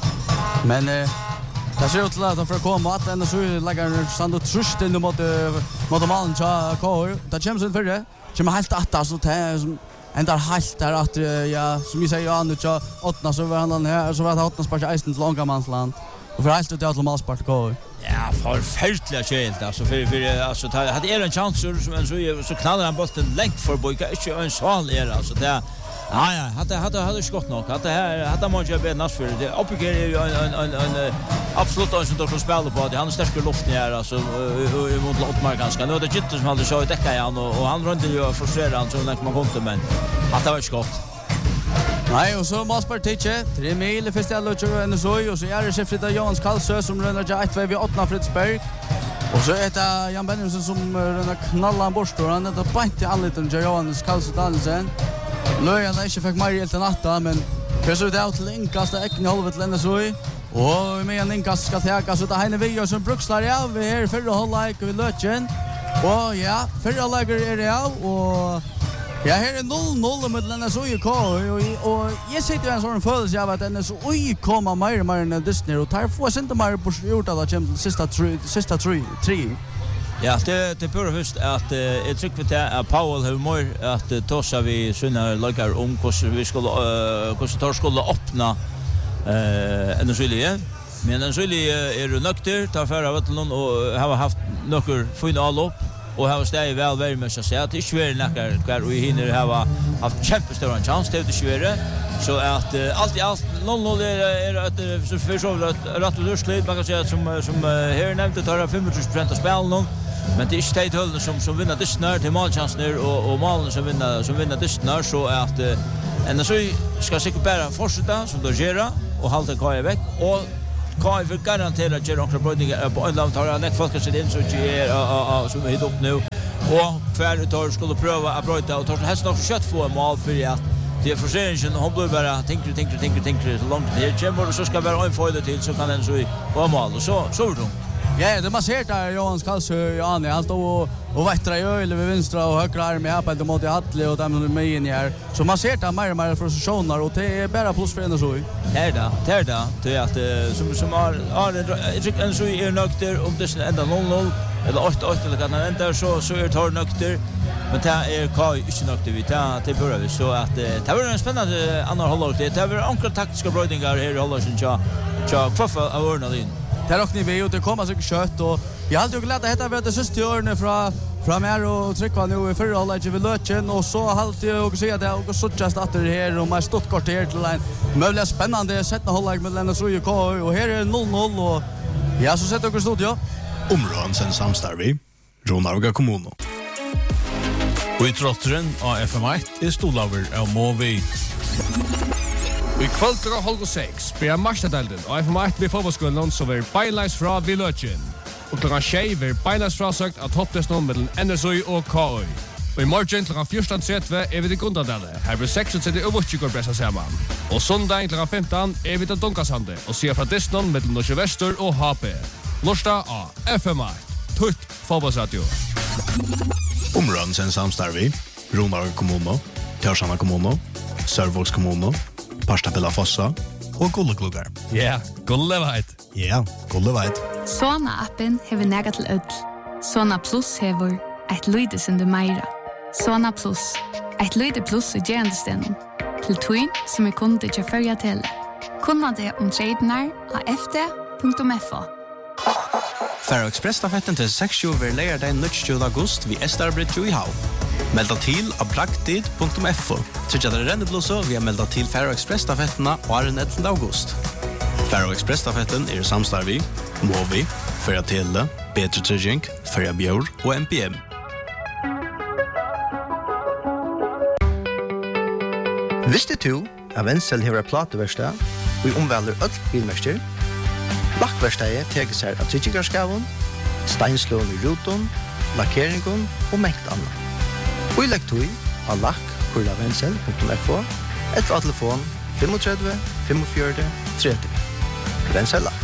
Men det ser ut till att för att komma att ändå så lägger Sando trust in mot mot malen så kör. Det kommer sen för det. Kommer helt att så det ändå helt där att ja som vi säger ja nu så åttna så var han här så var det åttna spars isen till långa mansland. Och för helt ut att malspart kör. Ja, förfärligt skält alltså för för alltså hade är en chans så så så knallar han bollen längt för Boyka inte en sval är alltså det ja ja hade hade hade skott nog att det här hade man ju bättre näs för det uppe är ju en en en absolut en som då spelar på det han är stark i luften här alltså mot Lottmar ganska nu det Gytter som hade så täcka igen och och han runt ju frustrerad så länge man kom men att det var skott. Nej, och så Masper Tiche, tre mil i första lucha och så och så är det skiftet av Johans Karlsö som rönnar jag ett vid åtta Fridsberg. Och så är det Jan Benjamin som rönnar knallan bort och han är bänt i anliten till Johans Karlsö Danielsen. Löjan är inte fick mer helt natta men för det ut till inkast och äckna halvet till så och med en inkast ska ta så det här vi som brukslar ja vi här för att hålla like vi löchen. Och ja, för att lägga är det ja och ja, här är noll noll med den så ju kvar och och jag sitter ju en sån följelse av att den är så oj komma mer mer än Disney och tar få inte mer på gjort att det kommer sista tre sista tre tre. Ja, det det borde först att jag tycker att att Paul har mer att tossa vi såna lagar om hur vi skulle hur tar skulle öppna eh en skilje. Men en skilje är nökter ta för av att någon och har haft några final upp. och har steg väl väldigt mycket så att det är svårt näkar kvar och hinner ha haft kämpestor chans det är svårt så att uh, allt i allt noll noll är är att så för så att rätt och dursligt man kan säga som som här nämnde tar fem procent av spelen men det är inte Tejtölden som som vinner det snör till målchanser och och målen som vinner som vinner det snör så att uh, en så ska säkert bara fortsätta som då gera och hålla K I veck och K I för garantera att göra några brödningar på en land har näck folk som in så ger som hit upp nu och kvar utav skulle pröva att bryta och tar hästen också kött få mål för att det är förseringen hon blir bara tänker tänker tänker tänker så långt det kommer och så ska bara en foil till så kan den så på mål och så så då. Ja, det man ser där Johan Skalsö ja han står och och vettra i öl vid vänstra och högra arm här på mot Hatle och dem med in här. Så man ser där mer och mer frustrationer och det är bara plus för en så. Det är det. Det är det. Det är att som som har har en så är nökter om det ända noll noll eller åtta åtta eller kan ända så så är det nökter. Men det är Kai inte nökter vi tar det börjar vi så att det var en spännande andra halvlek. Det var ankra taktiska brödningar här i halvleken så så kvaffa av ordnadin. Det rockar ni vi och det kommer så kött och jag hade ju glad att detta var det sista hörnet från från mer och trycka nu i förra halvlek vid Löchen och så halt jag och se det och så just att det här och med stort kort här till en möjligt spännande sätta halvlek med Lennart Röje K och här är noll noll och ja så sätter jag studio områden sen samstarvi Ronarga kommun. Och i trottren av F M ett är stolaver av Movi. Vi kvällar och halv sex blir matchdalden och F M ett blir fotbollsskolan så vi bailas från Villöchen. Och klockan tjej blir bailas frasökt att topptesten mellan N S U och K I. Och i morgen klockan fjorton trettio är vi till Gundadale. Här blir sex och trettio övertjugor pressa samman. Och söndag klockan femton är vi till Donkasande och ser från testen mellan Norge Väster och H P. Lörsta av F M ett. Tutt fotbollsradio. Områden sen samstarvi Ronarga kommun, Tjärnsjøna kommun, Sørvågs kommun, Parstapella Fossa og Gullekluggar. Ja, Gulleveit. Ja, Gulleveit. Sona-appen hever nega til ødel. Sona Plus hever et lydesende meira. Sona Plus, et lyde plus i gerandestenen. Til tøyn som er kunde til førja til. Kunna det om tradenar av f d punktum f o. Faro Express-stafetten til seks-tjue vil leie deg tjuende august ved Estarbridge i Hav. Melda til av praktid punktum f o. Trykker dere renneblåse vi har melda til Faro Express-stafettene og er den ellevte august. Faro Express-stafetten er samstarvi, Movi, Førja Tele, Bedre Trygging, Førja Bjør og M P M. Visste du at Wenzel hever plateverkstad og i omvelder ødel bilmester? Lakkverkstedet teker seg av tryggingarskaven, steinslån i ruton, lakkeringen og mengt annet. Og i lekktøy av lakk kurla wenzel punktum f o etter av telefon tre fem fem fire tretti. Wenzel lakk.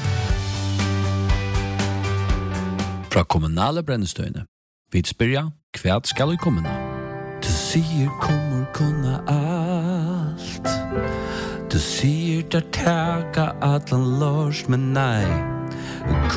Fra kommunale brennestøyne. Vi spyrja, hva skal vi komme nå? Du sier kommer kunna allt. Du sier der tega atlan lors, men nei.